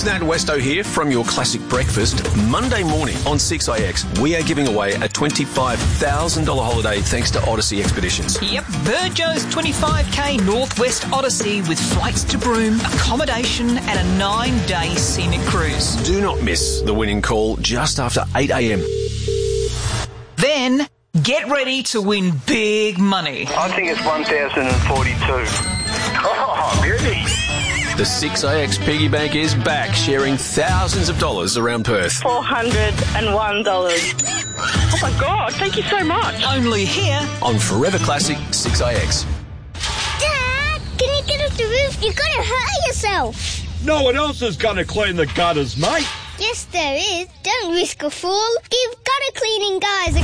It's Nat Westo here from your classic breakfast. Monday morning on 6IX, we are giving away a $25,000 holiday thanks to Odyssey Expeditions. Yep, Virgo's 25k Northwest Odyssey with flights to Broome, accommodation and a 9-day scenic cruise. Do not miss the winning call just after 8 a.m. Then, get ready to win big money. I think it's 1,042. Oh, beauty. The 6IX Piggy Bank is back, sharing thousands of dollars around Perth. $401. Oh my God, thank you so much. Only here On Forever Classic 6IX. Dad, can you get off the roof? You're going to hurt yourself. No one else is going to clean the gutters, mate. Yes, there is. Don't risk a fall. Give gutter cleaning guys a